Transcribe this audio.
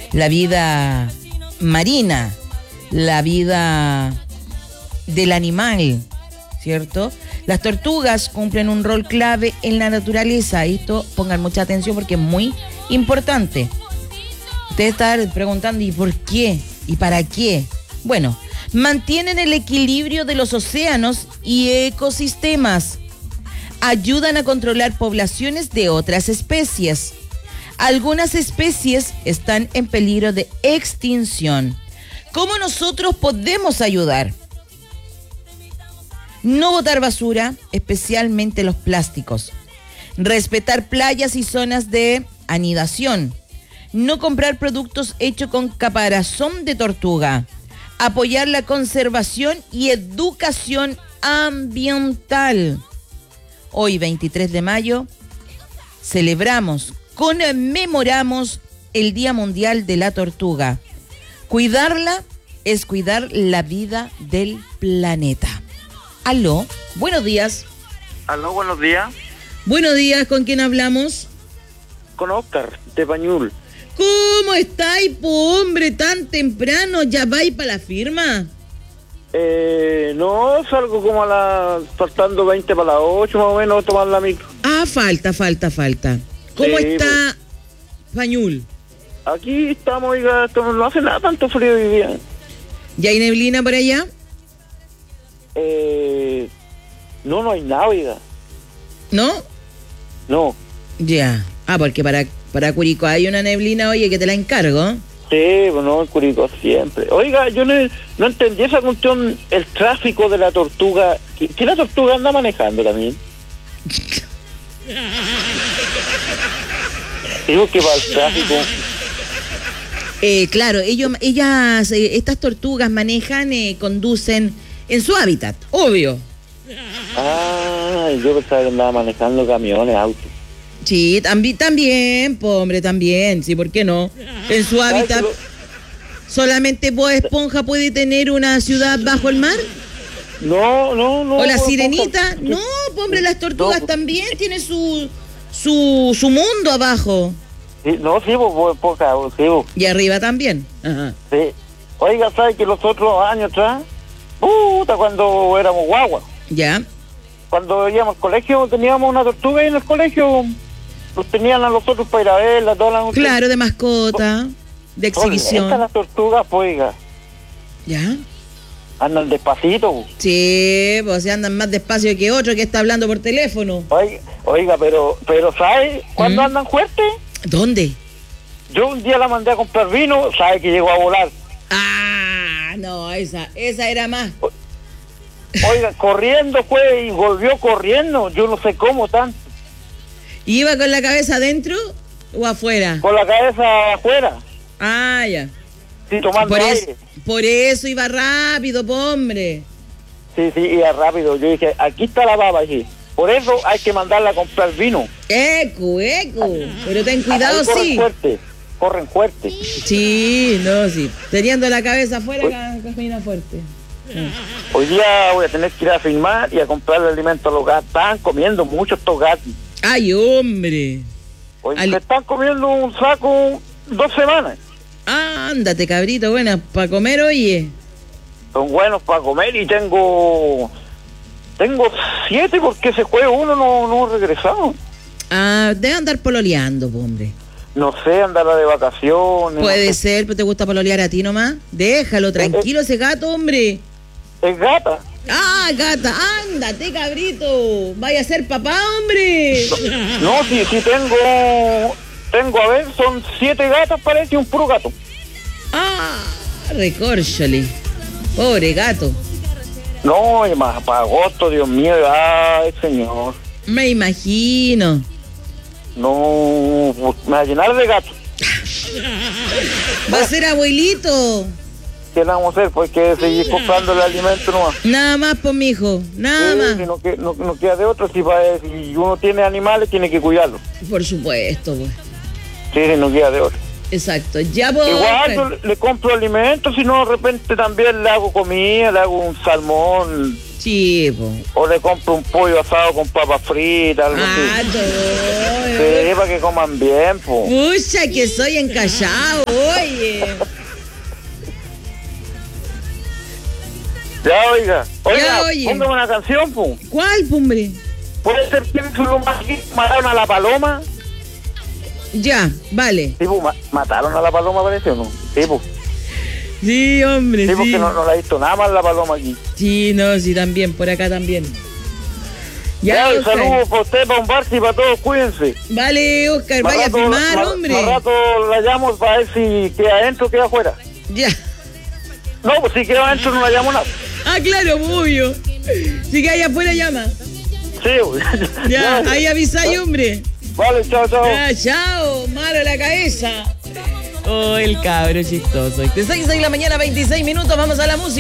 la vida marina, la vida del animal, ¿cierto? Las tortugas cumplen un rol clave en la naturaleza. Esto pongan mucha atención porque es muy importante. Ustedes están preguntando, ¿y por qué? ¿Y para qué? Bueno, mantienen el equilibrio de los océanos y ecosistemas. Ayudan a controlar poblaciones de otras especies. Algunas especies están en peligro de extinción. ¿Cómo nosotros podemos ayudar? No botar basura, especialmente los plásticos. Respetar playas y zonas de anidación. No comprar productos hechos con caparazón de tortuga. Apoyar la conservación y educación ambiental. Hoy, 23 de mayo, conmemoramos el Día Mundial de la Tortuga. Cuidarla es cuidar la vida del planeta. Aló, buenos días. Aló, buenos días. Buenos días, ¿con quién hablamos? Con Oscar, de Pañul. ¿Cómo estáis, po, hombre, tan temprano? ¿Ya vais para la firma? No, salgo como faltando 20 para las 8 más o menos, a tomar la micro. Ah, falta. ¿Cómo está Pañul? Aquí estamos, oiga, no hace nada, tanto frío hoy día. ¿Ya hay neblina por allá? No hay nada, oiga. ¿No? No. Ya. Ah, porque para Curicó hay una neblina, oye, que te la encargo. Sí, bueno, el Curicó siempre. Oiga, yo no entendí esa cuestión, el tráfico de la tortuga. ¿Qué la tortuga anda manejando también? Digo que va el tráfico. Claro, ellas, estas tortugas manejan, conducen en su hábitat, obvio. Ah, yo pensaba que andaba manejando camiones, autos. Sí, también, po, hombre, también, sí, ¿por qué no? En su hábitat, ¿solamente Bob Esponja puede tener una ciudad bajo el mar? No. ¿O la Sirenita? No, po, hombre, las tortugas también tienen su mundo abajo. Sí, no, sí, Bob Esponja, sí. Y arriba también. Ajá. Sí. Oiga, ¿sabe que los otros años atrás, cuando éramos guaguas, ya, cuando íbamos al colegio, teníamos una tortuga ahí en el colegio, los tenían a nosotros para ir a verla, toda la noche. Claro, de mascota, de exhibición. Estas las tortugas, pues, oiga, ¿ya? andan despacito. Sí, pues se andan más despacio que otro que está hablando por teléfono. Oiga, pero ¿sabe cuándo andan fuertes? ¿Dónde? Yo un día la mandé a comprar vino, ¿sabe que llegó a volar? Ah, no, esa era más. Oiga, corriendo fue y volvió corriendo, yo no sé cómo tanto. ¿Iba con la cabeza adentro o afuera? Con la cabeza afuera. Ah, ya. Sí, tomando aire. Por eso iba rápido, po, hombre. Sí, iba rápido. Yo dije, aquí está la baba, allí. Por eso hay que mandarla a comprar vino. Eco. Pero ten cuidado, sí. Corren fuerte. Sí, no, sí. Teniendo la cabeza afuera, camina fuerte. Hoy día voy a tener que ir a firmar y a comprarle alimento a los gatos. Están comiendo mucho estos gatos. ¡Ay, hombre! Se están comiendo un saco 2 semanas. Ah, ándate, cabrito, buenas para comer, oye. Son buenos para comer y tengo 7 porque ese juego uno no ha regresado. Ah, debe andar pololeando, hombre. No sé, andar de vacaciones. Puede ser, pero te gusta pololear a ti nomás. Déjalo, tranquilo ese gato, hombre. Es gata. Ah, gata, ándate, cabrito. Vaya a ser papá, hombre. No, sí tengo, a ver, son 7 gatas, parece, y un puro gato. Ah, recórchale. Pobre gato. No, más para agosto, Dios mío, ay, señor. Me imagino. No, me va a llenar de gatos. Va a ser abuelito. ¿Qué le vamos a hacer? Pues hay que seguir comprando el alimento nomás. Nada más, pues, mijo, nada más. No queda de otro, si uno tiene animales, tiene que cuidarlos. Por supuesto, pues. Sí, no queda de otro. Exacto, ya voy. Igual le compro alimentos, si no de repente también le hago comida, le hago un salmón. Sí, po. O le compro un pollo asado con papas fritas, algo así. Todo. Sí, para que coman bien, po. Pucha, que soy encallado hoy. oye. Ya, oiga. Ya, oye. Póngame una canción, pum. ¿Cuál, hombre? ¿Puede ser que mataron a la paloma? Ya, vale. Sí, pues, mataron a la paloma, parece, ¿o no? Sí, pues. Sí, hombre, Sí, sí. porque no la he visto nada más la paloma aquí. Sí, no, sí, también, por acá también. Ya, Oscar. saludos para usted, para un bar y para todos, cuídense. Vale, Oscar, vaya a firmar, hombre. Más rato la llamo para ver si queda adentro o queda afuera. Ya. No, pues si queda adentro no la llamo nada. Ah, claro, obvio. Si que allá afuera llama. Sí, Ya, ahí avisáis, hombre. Vale, chao, chao. Ya, chao, malo la cabeza. Oh, el cabro chistoso. 6 de la mañana, 26 minutos, vamos a la música.